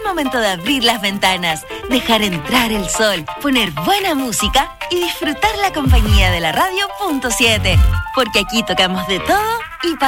momento de abrir las ventanas, dejar entrar el sol, poner buena música y disfrutar la compañía de la radio .7. Porque aquí tocamos de todo y